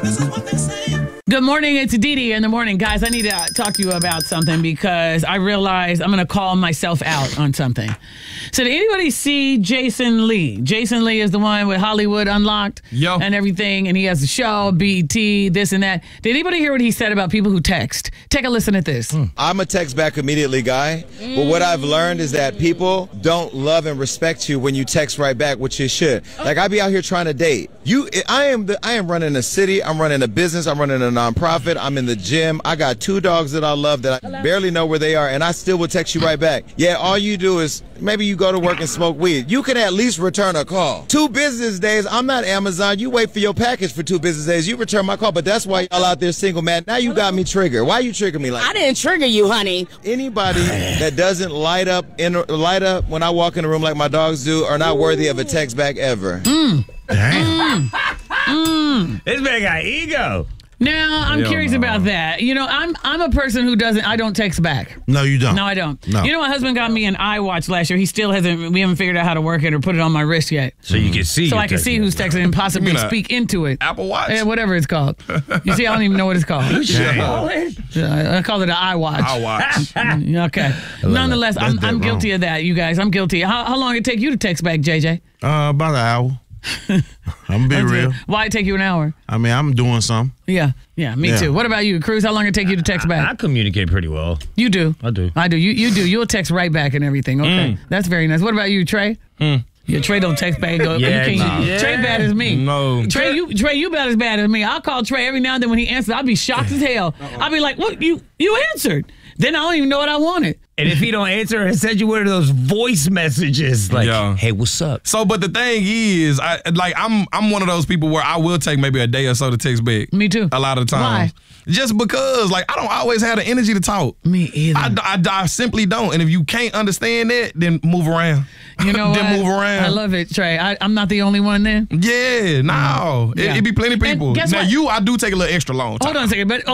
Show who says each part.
Speaker 1: Good morning, it's Didi in the morning. Guys, I need to talk to you about something because I realized I'm going to call myself out on something. So did anybody see Jason Lee? Jason Lee is the one with Hollywood Unlocked and everything, and he has a show, BET, this and that. Did anybody hear what he said about people who text? Take a listen at this.
Speaker 2: I'm a text back immediately guy, but what I've learned is that people don't love and respect you when you text right back, which you should. Like, I be out here trying to date. I am running a city, I'm running a business, I'm running a nonprofit, I'm in the gym, I got 2 dogs that I love that I barely know where they are, and I still will text you right back. Yeah, all you do is maybe you go to work and smoke weed. You can at least return a call. 2 business days, I'm not Amazon, you wait for your package for 2 business days, you return my call, but that's why y'all out there single, man. Now you got me triggered. Why you trigger me like that?
Speaker 3: I didn't trigger you, honey.
Speaker 2: Anybody that doesn't light up when I walk in the room like my dogs do are not worthy of a text back ever.
Speaker 4: Damn. This man got ego.
Speaker 1: Now, I'm curious about that. You know, I'm a person who I don't text back.
Speaker 5: No, you don't.
Speaker 1: No, I don't.
Speaker 5: No.
Speaker 1: You know, my husband got me an iWatch last year. He still we haven't figured out how to work it or put it on my wrist yet.
Speaker 4: So you can see.
Speaker 1: So I can see who's texting and possibly speak into it.
Speaker 6: Apple Watch?
Speaker 1: Yeah, whatever it's called. You see, I don't even know what it's called. I call it an iWatch.
Speaker 6: iWatch.
Speaker 1: Okay. Nonetheless, I'm guilty of that, you guys. I'm guilty. How long did it take you to text back, JJ?
Speaker 5: About an hour. I'm gonna be real.
Speaker 1: Why it take you an hour?
Speaker 5: I mean, I'm doing something.
Speaker 1: Yeah, me too. What about you, Cruz? How long did it take you to text back?
Speaker 4: I communicate pretty well.
Speaker 1: You do?
Speaker 4: I do.
Speaker 1: You do. You'll text right back and everything. Okay. That's very nice. What about you, Trey? Yeah, Trey don't text back and go, Trey bad as me.
Speaker 5: No.
Speaker 1: Trey, you about as bad as me. I'll call Trey every now and then when he answers. I'll be shocked as hell. I'll be like, what? You answered. Then I don't even know what I wanted.
Speaker 4: And if he don't answer, it sends you one of those voice messages like, hey, what's up?
Speaker 6: So, but the thing is, I'm one of those people where I will take maybe a day or so to text back.
Speaker 1: Me too.
Speaker 6: A lot of times.
Speaker 1: Why?
Speaker 6: Just because, I don't always have the energy to talk.
Speaker 1: Me either.
Speaker 6: I simply don't. And if you can't understand that, then move around.
Speaker 1: You know
Speaker 6: then move around.
Speaker 1: I love it, Trey. I'm not the only one then?
Speaker 6: Yeah, no. It be plenty of people.
Speaker 1: Now,
Speaker 6: I do take a little extra long time.
Speaker 1: Hold on a second, but